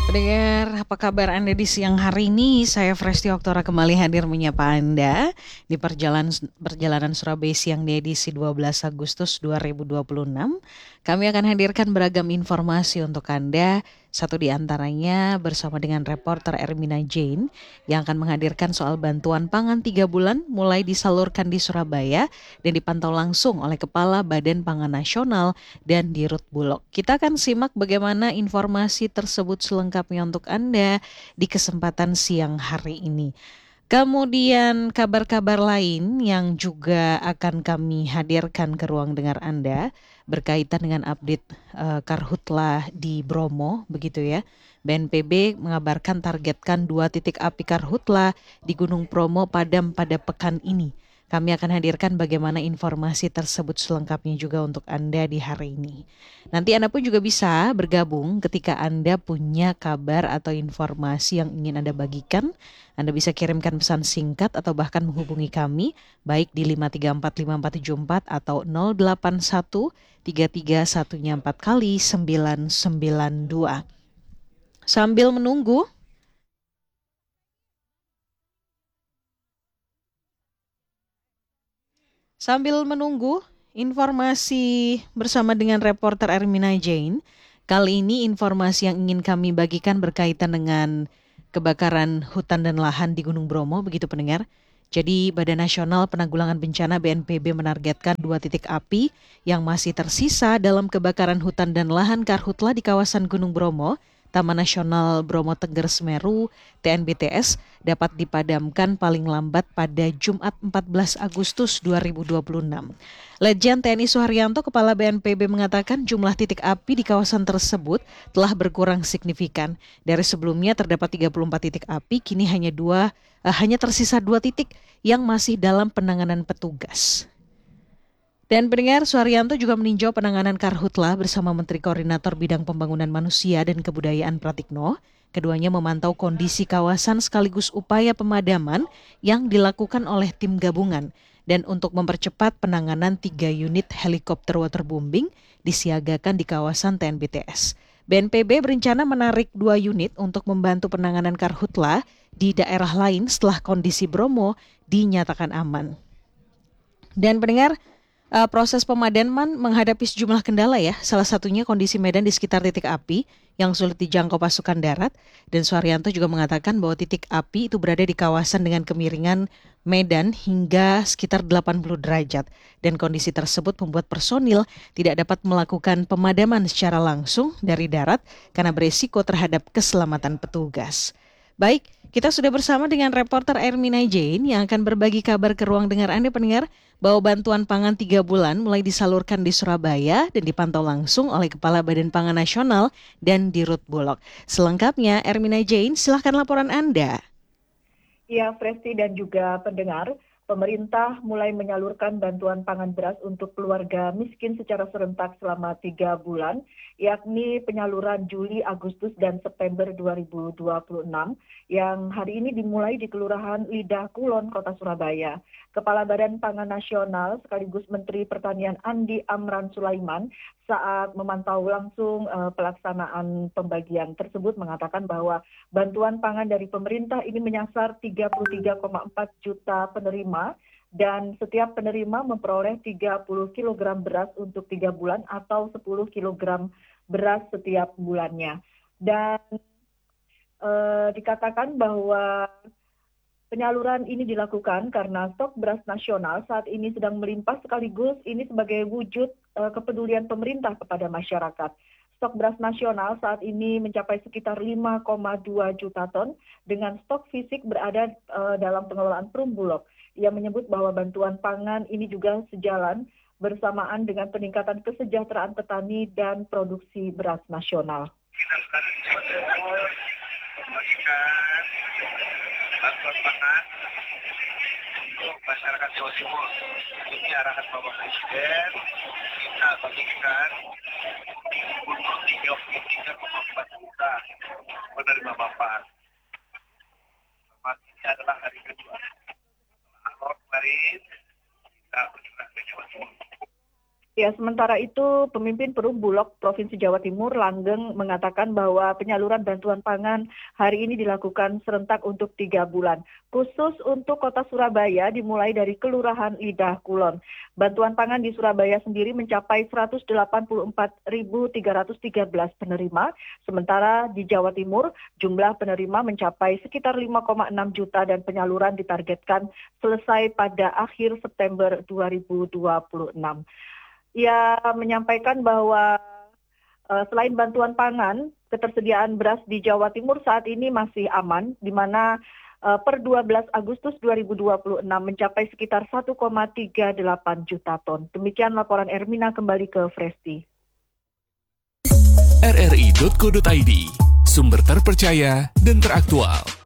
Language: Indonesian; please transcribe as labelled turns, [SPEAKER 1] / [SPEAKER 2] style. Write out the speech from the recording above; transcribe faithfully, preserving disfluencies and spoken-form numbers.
[SPEAKER 1] Pendengar, apa kabar Anda di siang hari ini? Saya Fresti Oktora kembali hadir menyapa Anda di perjalanan perjalanan Surabaya siang di edisi dua belas Agustus dua ribu dua puluh enam. Kami akan hadirkan beragam informasi untuk Anda. Satu di antaranya bersama dengan reporter Ermina Jane yang akan menghadirkan soal bantuan pangan tiga bulan mulai disalurkan di Surabaya dan dipantau langsung oleh Kepala Badan Pangan Nasional dan Dirut Bulog. Kita akan simak bagaimana informasi tersebut selengkapnya untuk Anda di kesempatan siang hari ini. Kemudian kabar-kabar lain yang juga akan kami hadirkan ke ruang dengar Anda berkaitan dengan update uh, Karhutla di Bromo, begitu ya. B N P B mengabarkan targetkan dua titik api Karhutla di Gunung Bromo padam pada pekan ini. Kami akan hadirkan bagaimana informasi tersebut selengkapnya juga untuk Anda di hari ini. Nanti Anda pun juga bisa bergabung ketika Anda punya kabar atau informasi yang ingin Anda bagikan. Anda bisa kirimkan pesan singkat atau bahkan menghubungi kami baik di lima tiga empat lima empat tujuh empat atau nol delapan satu tiga tiga satu empat kali sembilan sembilan dua. Sambil menunggu Sambil menunggu informasi bersama dengan reporter Ermina Jane, kali ini informasi yang ingin kami bagikan berkaitan dengan kebakaran hutan dan lahan di Gunung Bromo, begitu pendengar. Jadi Badan Nasional Penanggulangan Bencana B N P B menargetkan dua titik api yang masih tersisa dalam kebakaran hutan dan lahan karhutla di kawasan Gunung Bromo, Taman Nasional Bromo Tengger Semeru, T N B T S, dapat dipadamkan paling lambat pada Jumat empat belas Agustus dua ribu dua puluh enam. Letjen T N I Suharyanto, Kepala B N P B mengatakan jumlah titik api di kawasan tersebut telah berkurang signifikan. Dari sebelumnya terdapat tiga puluh empat titik api, kini hanya dua, eh, hanya tersisa dua titik yang masih dalam penanganan petugas. Dan pendengar, Suharyanto juga meninjau penanganan Karhutla bersama Menteri Koordinator Bidang Pembangunan Manusia dan Kebudayaan Pratikno. Keduanya memantau kondisi kawasan sekaligus upaya pemadaman yang dilakukan oleh tim gabungan. Dan untuk mempercepat penanganan tiga unit helikopter waterbombing disiagakan di kawasan T N B T S. B N P B berencana menarik dua unit untuk membantu penanganan Karhutla di daerah lain setelah kondisi Bromo dinyatakan aman. Dan pendengar, Uh, proses pemadaman menghadapi sejumlah kendala ya. Salah satunya kondisi medan di sekitar titik api yang sulit dijangkau pasukan darat. Dan Suharyanto juga mengatakan bahwa titik api itu berada di kawasan dengan kemiringan medan hingga sekitar delapan puluh derajat. Dan kondisi tersebut membuat personil tidak dapat melakukan pemadaman secara langsung dari darat karena beresiko terhadap keselamatan petugas. Baik, kita sudah bersama dengan reporter Ermina Jane yang akan berbagi kabar ke ruang dengar Anda pendengar bahwa bantuan pangan tiga bulan mulai disalurkan di Surabaya dan dipantau langsung oleh Kepala Badan Pangan Nasional dan Dirut Bulog. Selengkapnya, Ermina Jane, silahkan laporan Anda.
[SPEAKER 2] Ya, Presti dan juga pendengar, pemerintah mulai menyalurkan bantuan pangan beras untuk keluarga miskin secara serentak selama tiga bulan, yakni penyaluran Juli, Agustus, dan September dua ribu dua puluh enam, yang hari ini dimulai di Kelurahan Lidah Kulon, Kota Surabaya. Kepala Badan Pangan Nasional sekaligus Menteri Pertanian Andi Amran Sulaiman saat memantau langsung uh, pelaksanaan pembagian tersebut mengatakan bahwa bantuan pangan dari pemerintah ini menyasar tiga puluh tiga koma empat juta penerima dan setiap penerima memperoleh tiga puluh kilogram beras untuk tiga bulan atau sepuluh kilogram beras setiap bulannya. Dan uh, dikatakan bahwa penyaluran ini dilakukan karena stok beras nasional saat ini sedang melimpah sekaligus ini sebagai wujud uh, kepedulian pemerintah kepada masyarakat. Stok beras nasional saat ini mencapai sekitar lima koma dua juta ton dengan stok fisik berada uh, dalam pengelolaan Perum Bulog. Ia menyebut bahwa bantuan pangan ini juga sejalan bersamaan dengan peningkatan kesejahteraan petani dan produksi beras nasional.
[SPEAKER 3] Bantuan pangan untuk masyarakat Jawa Timur. Ini arahan Bapak Presiden, kita bagikan untuk tiga puluh tiga koma empat juta penerima manfaat. Selamat ini adalah hari kedua. Setelah kemarin kita bergerak ke Jawa Timur.
[SPEAKER 2] Ya, sementara itu pemimpin Perum Bulog Provinsi Jawa Timur Langgeng mengatakan bahwa penyaluran bantuan pangan hari ini dilakukan serentak untuk tiga bulan. Khusus untuk kota Surabaya dimulai dari Kelurahan Lidah Kulon. Bantuan pangan di Surabaya sendiri mencapai seratus delapan puluh empat ribu tiga ratus tiga belas penerima, sementara di Jawa Timur jumlah penerima mencapai sekitar lima koma enam juta dan penyaluran ditargetkan selesai pada akhir September dua ribu dua puluh enam. Ia menyampaikan bahwa uh, selain bantuan pangan, ketersediaan beras di Jawa Timur saat ini masih aman, di mana uh, per dua belas Agustus dua ribu dua puluh enam mencapai sekitar satu koma tiga delapan juta ton. Demikian laporan Ermina, kembali ke Fresti.
[SPEAKER 4] r r i titik co titik i d, sumber terpercaya dan teraktual.